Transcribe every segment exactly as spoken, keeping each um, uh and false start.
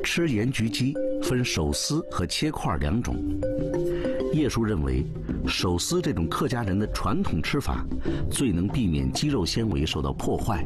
吃盐焗鸡分手撕和切块两种。叶叔认为，手撕这种客家人的传统吃法，最能避免肌肉纤维受到破坏。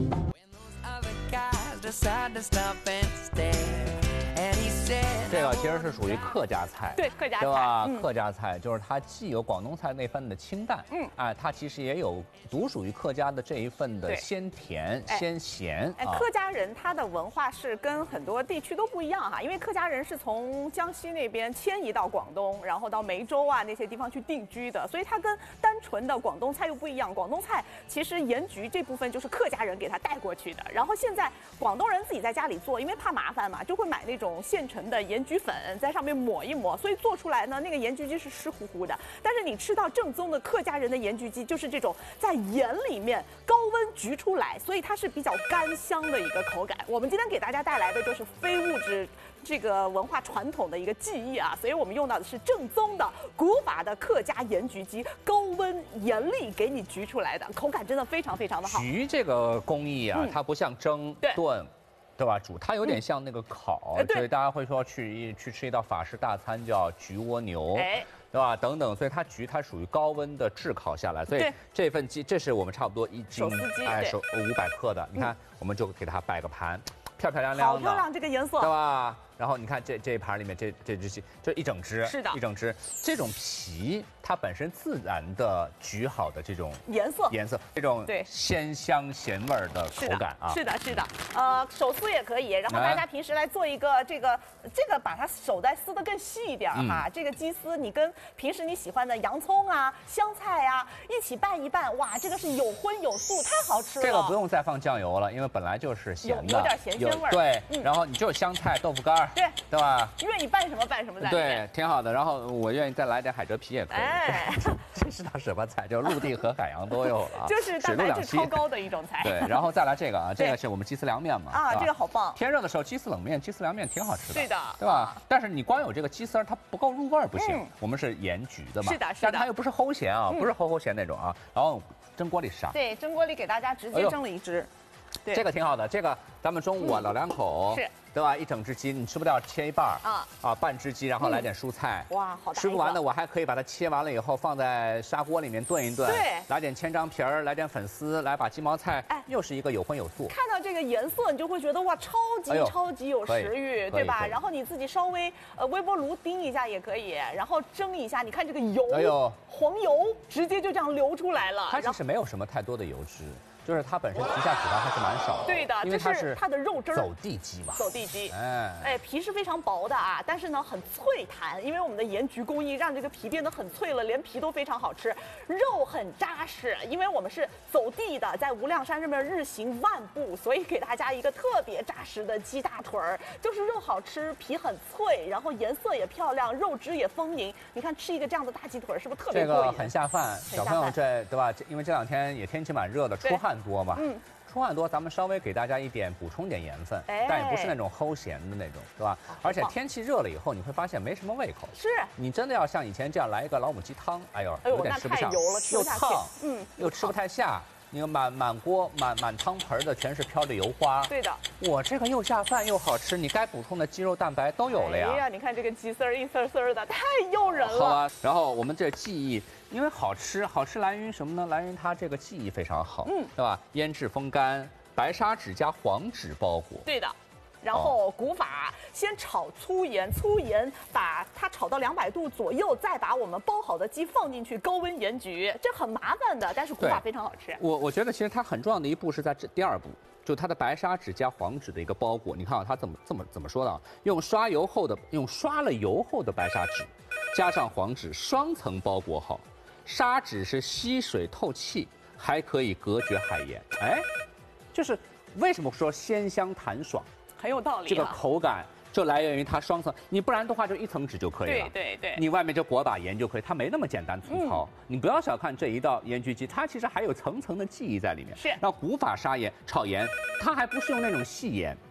这个其实是属于客家菜， 对客家菜， 对吧？ 嗯、 客家菜就是它既有广东菜那份的清淡，嗯，哎，它其实也有独属于客家的这一份的鲜甜、鲜咸。 哎，客家人他的文化是跟很多地区都不一样哈，因为客家人是从江西那边迁移到广东，然后到梅州啊那些地方去定居的，所以它跟单纯的广东菜又不一样。广东菜其实盐焗这部分就是客家人给他带过去的，然后现在广东人自己在家里做，因为怕麻烦嘛，就会买那种现成的盐焗粉，在上面抹一抹，所以做出来呢，那个盐焗鸡是湿乎乎的。但是你吃到正宗的客家人的盐焗鸡，就是这种在盐里面高温焗出来，所以它是比较干香的一个口感。我们今天给大家带来的就是非物质这个文化传统的一个技艺啊，所以我们用到的是正宗的古法的客家盐焗鸡，高温盐力给你焗出来的，口感真的非常非常的好。 焗这个工艺啊， 嗯、 它不像蒸炖。对吧？煮它有点像那个烤， 嗯、 所以大家会说去去吃一道法式大餐叫焗蜗牛，哎，对吧？等等，所以它焗它属于高温的炙烤下来，所以这份鸡这是我们差不多一斤， 手撕鸡， 哎，手五百克的，你看、嗯、我们就给它摆个盘，漂漂亮亮的， 好漂亮这个颜色， 对吧？然后你看这这一盘里面这这只鸡，这一整只， 是的， 一整只。这种皮它本身自然的焗好的这种颜色， 颜色，这种对鲜香咸味儿的口感啊， 是的，是的，呃，手撕也可以。然后大家平时来做一个这个这个，把它手再撕得更细一点哈。嗯、这个鸡丝你跟平时你喜欢的洋葱啊、香菜啊一起拌一拌，哇，这个是有荤有素，太好吃了。 这个不用再放酱油了，因为本来就是咸的， 有有点咸鲜味儿。 对，嗯、然后你就香菜、豆腐干。 对对吧？ 愿意拌什么拌什么在里面。 对，挺好的。然后我愿意再来点海蜇皮也可以。哎，这是道什么菜？就陆地和海洋都有了， 就是蛋白质超高的一种菜。 对，然后再来这个啊，这个是我们鸡丝凉面嘛。 啊，这个好棒。 天热的时候，鸡丝冷面、鸡丝凉面挺好吃的。 对的， 对吧？但是你光有这个鸡丝它不够入味儿不行。我们是盐焗的嘛。 是的，是的。 但它又不是齁咸啊，不是齁齁咸那种啊。然后蒸锅里杀。 对，蒸锅里给大家直接蒸了一只。对， 这个挺好的。这个咱们中午啊，老两口是。 对吧？一整只鸡你吃不掉，切一半啊啊，半只鸡，然后来点蔬菜。 哇，好大！ 吃不完的我还可以把它切完了以后放在砂锅里面炖一炖。 对， 来点千张皮儿，来点粉丝，来把鸡毛菜，哎，又是一个有荤有素。 看到这个颜色，你就会觉得哇，超级超级有食欲，对吧？然后你自己稍微呃微波炉叮一下也可以，然后蒸一下，你看这个油，哎呦，黄油直接就这样流出来了。 它其实没有什么太多的油脂。就是它本身皮下脂肪还是蛮少的， 对的， 因为它是它的肉汁儿， 走地鸡嘛， 走地鸡，哎哎，皮是非常薄的啊，但是呢很脆弹，因为我们的盐焗工艺让这个皮变得很脆了，连皮都非常好吃，肉很扎实，因为我们是走地的，在无量山这边日行万步，所以给大家一个特别扎实的鸡大腿儿，就是肉好吃，皮很脆，然后颜色也漂亮，肉质也丰盈，你看吃一个这样的大鸡腿是不是特别过瘾？ 这个很下饭，小朋友这对吧？因为这两天也天气蛮热的，出汗多嘛，嗯，出汗多，咱们稍微给大家一点补充点盐分，哎、但也不是那种齁咸的那种，对吧？而且天气热了以后，你会发现没什么胃口。 是， 你真的要像以前这样来一个老母鸡汤，哎呦， 哎呦有点吃不下， 油了， 又烫，嗯，又吃不太下。那个满满锅满满汤盆的全是飘着油花， 对的， 我这个又下饭又好吃，你该补充的肌肉蛋白都有了呀。 哎呀，你看这个鸡丝儿一丝丝的，太诱人了。 好吧，然后我们这技艺，因为好吃，好吃来源于什么呢？来源于它这个技艺非常好，嗯，对吧？腌制风干，白砂纸加黄纸包裹， 对的。然后古法先炒粗盐，粗盐把它炒到两百度左右，再把我们包好的鸡放进去，高温盐焗，这很麻烦的，但是古法非常好吃。 我我觉得其实它很重要的一步是在这第二步，就它的白砂纸加黄纸的一个包裹。你看啊，它怎么怎么怎么说的啊？用刷油后的用刷了油后的白砂纸，加上黄纸双层包裹好，砂纸是吸水透气，还可以隔绝海盐。哎，就是为什么说鲜香弹爽？ 很有道理， 这个口感就来源于它双层，你不然的话就一层纸就可以了。 对对对， 你外面就裹把盐就可以，它没那么简单粗糙。嗯、你不要小看这一道盐焗鸡，它其实还有层层的技艺在里面。 是， 然后古法砂盐炒盐，它还不是用那种细盐。 对，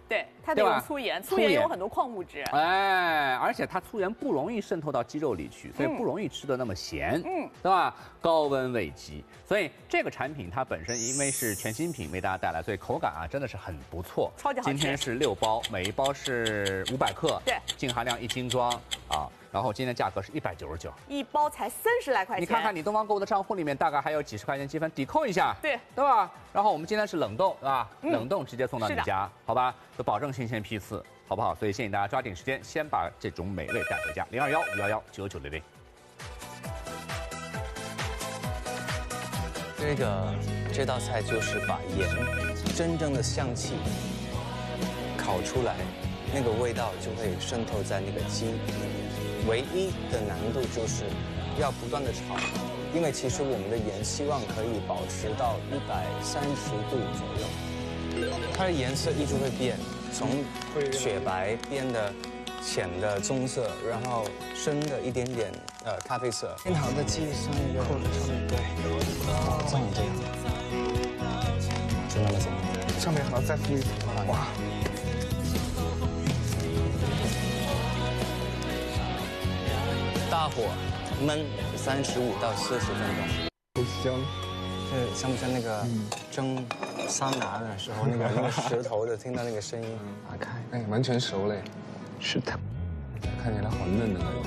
它得用粗盐，粗盐有很多矿物质。 哎，而且它粗盐不容易渗透到鸡肉里去，所以不容易吃的那么咸，嗯，对吧？高温喂鸡，所以这个产品它本身因为是全新品为大家带来，所以口感啊真的是很不错， 超级好吃。 今天是六包，每一包是五百克， 对， 净含量一斤装啊。然后今天价格是一百九十九， 一包才三十来块钱。 你看看你东方购物的账户里面大概还有几十块钱积分，抵扣一下， 对对吧？然后我们今天是冷冻，对吧？嗯、冷冻直接送到你家，好吧？就保证新鲜批次，好不好？所以建议大家抓紧时间，先把这种美味带回家。零二幺五幺幺九九零零。 这个这道菜就是把盐真正的香气烤出来。那个味道就会渗透在那个鸡里面，唯一的难度就是要不断的炒，因为其实我们的盐希望可以保持到一百三十度左右，它的颜色一直会变，从雪白变得浅的棕色，然后深的一点点呃咖啡色。煎好的鸡上一个扣子上面，对，像你这样，就那么简单， 上面还要再敷一层，哇。 大火焖三十五到四十分钟， 好香。 这像不像那个蒸桑拿的时候那个那个石头的，听到那个声音？打开， 哎，完全熟嘞。是的，看起来好嫩的感觉。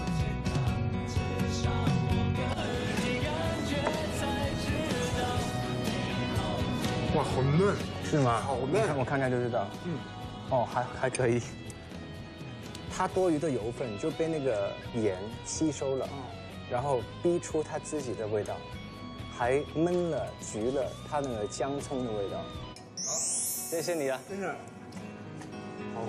哇，好嫩， 是吗？ 好嫩， 我看看就知道。嗯，哦，还还可以。它多余的油分就被那个盐吸收了，然后逼出它自己的味道，还焖了、焗了它那个姜葱的味道。好，谢谢你啊， 真是。好。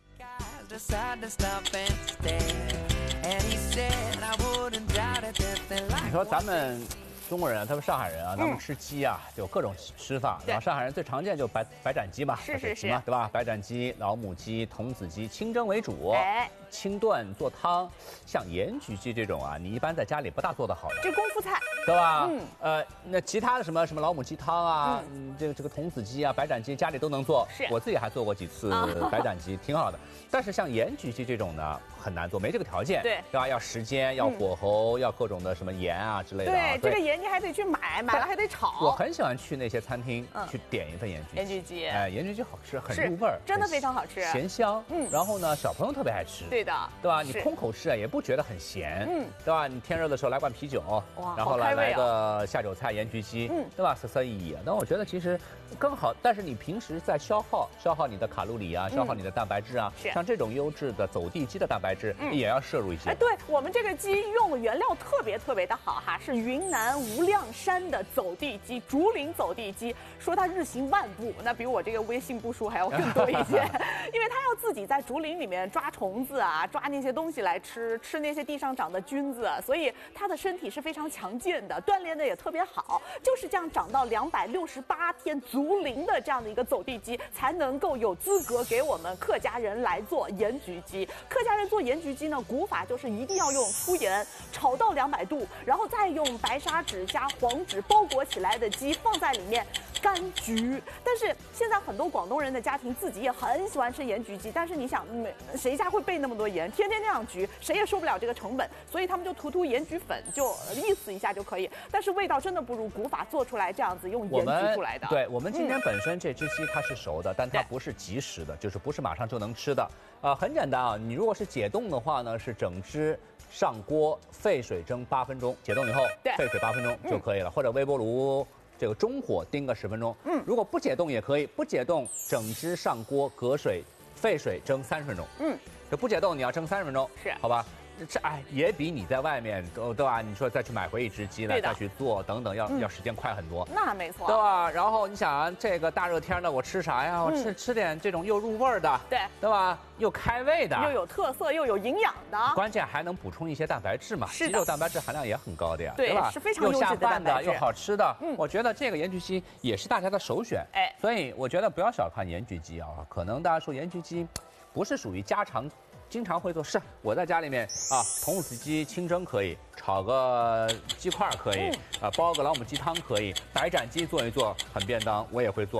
你说咱们中国人啊，他们上海人啊，他们吃鸡啊，就有各种吃法。然后上海人最常见就白白斩鸡嘛， 是是是， 对吧？白斩鸡、老母鸡、童子鸡，清蒸为主， 哎， 清炖做汤。像盐焗鸡这种啊，你一般在家里不大做得好的， 这功夫菜， 对吧？嗯，呃，那其他的什么什么老母鸡汤啊，嗯，这个这个童子鸡啊、白斩鸡，家里都能做。 是， 我自己还做过几次白斩鸡，挺好的。但是像盐焗鸡这种呢，很难做，没这个条件， 对， 对吧？要时间，要火候，要各种的什么盐啊之类的。 对，这个盐你还得去买，买了还得炒。 我很喜欢去那些餐厅去点一份盐焗鸡。 盐焗鸡， 哎，盐焗鸡好吃，很入味儿， 真的非常好吃， 咸香。嗯，然后呢，小朋友特别爱吃。 对的， 对吧？你空口吃啊，也不觉得很咸。嗯，对吧？你天热的时候来罐啤酒， 哇， 然后来来个下酒菜盐焗鸡，嗯，对吧？色色意意。那我觉得其实更好，但是你平时在消耗消耗你的卡路里啊，消耗你的蛋白质啊，像这种优质的走地鸡的蛋白质也要摄入一些。 哎，对我们这个鸡用的原料特别特别的好哈，是云南无量山的走地鸡，竹林走地鸡，说它日行万步，那比我这个微信步数还要更多一些，因为它要自己在竹林里面抓虫子啊，抓那些东西来吃，吃那些地上长的菌子，所以它的身体是非常强健的，锻炼的也特别好，就是这样长到两百六十八天足龄的这样的一个走地鸡，才能够有资格给我们客家人来做盐焗鸡。客家人做盐焗鸡呢，古法就是一定要用粗盐炒到两百度，然后再用白砂纸加黄纸包裹起来的鸡放在里面干焗。但是现在很多广东人的家庭自己也很喜欢吃盐焗鸡，但是你想，谁家会备那么多盐，天天那样焗，谁也受不了这个成本，所以他们就涂涂盐焗粉，就意思一下就可以。但是味道真的不如古法做出来这样子用盐焗出来的。 对，我们今天本身这只鸡它是熟的，但它不是即食的，就是不是马上就能吃的。呃，很简单啊，你如果是解冻的话呢，是整只上锅沸水蒸八分钟，解冻以后沸水八分钟就可以了，嗯、或者微波炉这个中火叮个十分钟。嗯，如果不解冻也可以，不解冻整只上锅隔水沸水蒸三十分钟。嗯，这不解冻你要蒸三十分钟， 是好吧？这哎也比你在外面对对吧？你说再去买回一只鸡来再去做等等，要、嗯、要时间快很多。 那没错， 对吧？然后你想啊，这个大热天的，我吃啥呀？我吃、嗯、吃点这种又入味的， 对对吧？又开胃的， 又有特色又有营养的， 关键还能补充一些蛋白质嘛。鸡肉蛋白质含量也很高的呀， 对, 对吧？ 是非常优质的蛋白质， 又好吃的。嗯，我觉得这个盐焗鸡也是大家的首选。哎，所以我觉得不要小看盐焗鸡啊，可能大家说盐焗鸡不是属于家常。经常会做，是我在家里面啊，童子鸡清蒸可以，炒个鸡块可以，嗯、啊，煲个老母鸡汤可以，白斩鸡做一做很便当，我也会做。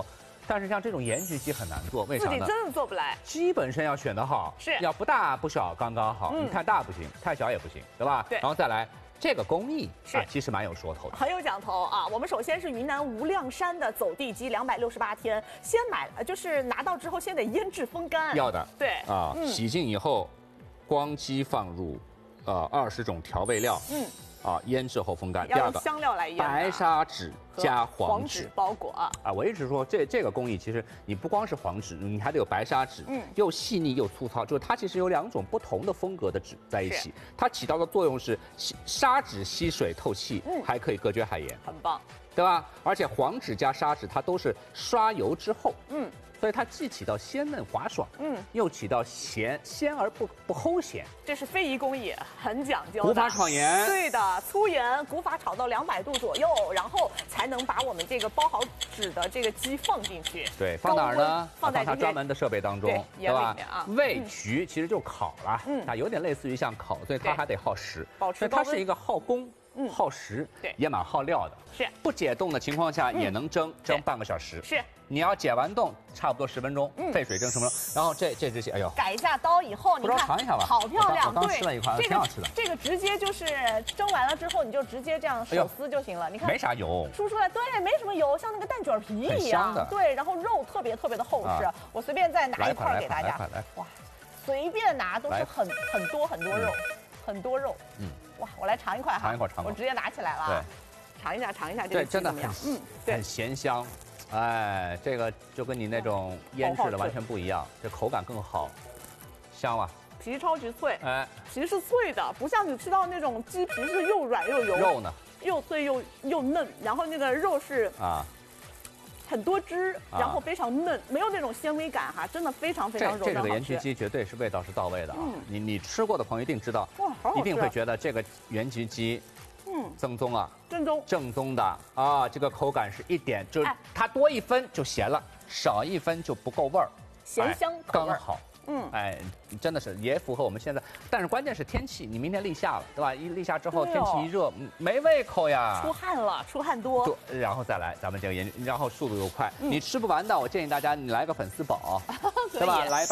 但是像这种盐焗鸡很难做，为啥呢？ 自己真的做不来。 基本上要选得好， 是要不大不小刚刚好， 嗯你太大不行，太小也不行，对吧？ 对然后再来这个工艺是啊，其实蛮有说头的。 很有讲头啊！我们首先是云南无量山的走地鸡，两百六十八天，先买，呃就是拿到之后先得腌制风干。 要的， 对啊， 嗯洗净以后，光机放入，呃，二十种调味料， 嗯， 啊，腌制后风干。第要用二个， 香料来腌的。 白砂纸加黄纸纸包裹啊。 啊，我一直说这这个工艺其实你不光是黄纸，你还得有白砂纸， 嗯又细腻又粗糙，就是它其实有两种不同的风格的纸在一起，它起到的作用是吸砂纸吸水透气， 嗯还可以隔绝海盐， 很棒。 对吧？而且黄纸加砂纸它都是刷油之后， 嗯， 所以它既起到鲜嫩滑爽， 嗯， 又起到咸鲜而不不齁咸。 这是非遗工艺，很讲究的。 古法炒盐， 对的，粗盐古法炒到两百度左右，然后才能把我们这个包好纸的这个鸡放进去。 对，放哪儿高温呢？它放在这些专门的设备当中， 对盐吧里面啊？ 味焗其实就烤了， 嗯啊，有点类似于像烤，所以它对还得耗时， 保持高温所以它是一个耗工。 嗯耗时， 对也蛮耗料的。 是不解冻的情况下也能蒸，蒸对半个小时。 是， 你要解完冻，差不多十分钟， 嗯沸水蒸十分钟。然后这这只鸡，哎呦， 改一下刀以后，你不知道看尝一下吧好漂亮。 我刚我刚对， 吃了一块这个挺好吃的这个直接就是蒸完了之后，你就直接这样哎呦手撕就行了。你看没啥油。 出出来，对，没什么油，像那个蛋卷皮很一样香的。 对，然后肉特别特别的厚实。 啊我随便再拿一来一块块给大家来一块来一块来。 哇，随便拿都是来很很多很多肉，很多肉。 嗯， 哇，我来尝一块哈， 尝一块尝一块我直接拿起来了啊。尝一下，尝一下这对， 个鸡真的很怎么样？嗯，对很，咸香。哎，这个就跟你那种腌制好好吃的完全不一样，这口感更好，香啊！ 皮超级脆， 哎， 皮是脆的，不像你吃到那种鸡皮是又软又油， 肉呢？ 又脆又又嫩，然后那个肉是啊， 很多汁， 啊然后非常嫩，没有那种纤维感哈，真的非常非常这这个柔嫩好吃。 盐焗鸡绝对是味道是到位的啊！ 嗯你你吃过的朋友一定知道， 哇，好好吃， 一定会觉得这个盐焗鸡嗯， 正宗啊， 正宗。 正宗的啊，这个口感是一点，就是哎它多一分就咸了，少一分就不够味儿， 咸香哎口味儿刚好。 嗯， 哎，真的是也符合我们现在，但是关键是天气，你明天立夏了，对吧？一立夏之后对哦天气一热，嗯没胃口呀。 出汗了，出汗多。 对，然后再来咱们这个研究，然后速度又快， 嗯你吃不完的，我建议大家你来个粉丝煲， 可以对吧？来一把。